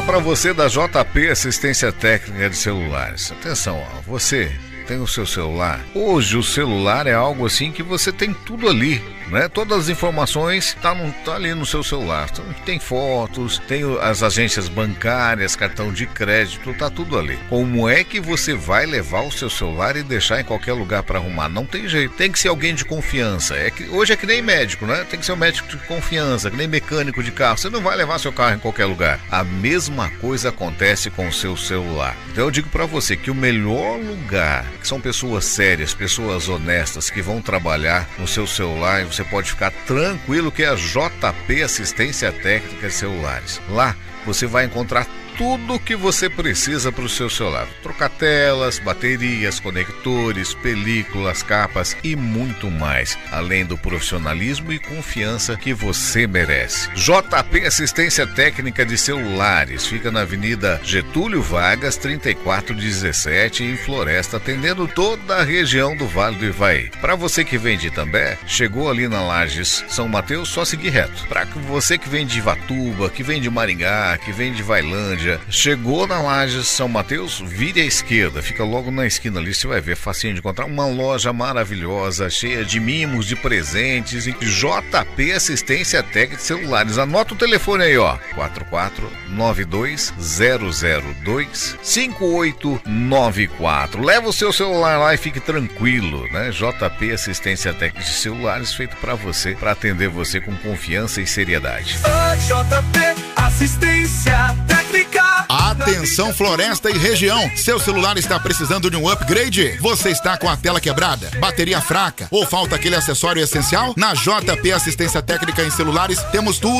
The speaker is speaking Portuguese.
falar para você da JP Assistência Técnica de Celulares. Atenção, ó, você tem o seu celular. Hoje o celular é algo assim que você tem tudo ali, né? Todas as informações tá ali no seu celular. Tem fotos, tem as agências bancárias, cartão de crédito, tá tudo ali. Como é que você vai levar o seu celular e deixar em qualquer lugar para arrumar? Não tem jeito. Tem que ser alguém de confiança. Hoje é que nem médico, né? Tem que ser um médico de confiança, que nem mecânico de carro. Você não vai levar seu carro em qualquer lugar. A mesma coisa acontece com o seu celular. Então eu digo para você que o melhor lugar, que são pessoas sérias, pessoas honestas que vão trabalhar no seu celular, e você pode ficar tranquilo que é a JP Assistência Técnica de Celulares. Lá você vai encontrar tudo que você precisa para o seu celular. Trocar telas, baterias, conectores, películas, capas e muito mais. Além do profissionalismo e confiança que você merece. JP Assistência Técnica de Celulares. Fica na Avenida Getúlio Vargas, 3417, em Floresta, atendendo toda a região do Vale do Ivaí. Para você que vem de Itambé, chegou ali na Lages São Mateus, só seguir reto. Para você que vem de Ivatuba, que vem de Maringá, que vem de Vailândia, chegou na Lages São Mateus, vire à esquerda, fica logo na esquina ali, você vai ver, facinho de encontrar, uma loja maravilhosa, cheia de mimos, de presentes, em JP Assistência Técnica de Celulares. Anota o telefone aí, ó, 4492-002-5894. Leva o seu celular lá e fique tranquilo, né? JP Assistência Técnica de Celulares, feito para você, para atender você com confiança e seriedade. JP Assistência Técnica. Atenção Floresta e região, seu celular está precisando de um upgrade? Você está com a tela quebrada, bateria fraca ou falta aquele acessório essencial? Na JP Assistência Técnica em Celulares temos tudo